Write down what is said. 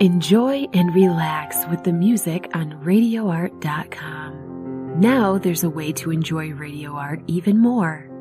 Enjoy and relax with the music on RadioArt.com. Now there's a way to enjoy Radio Art even more.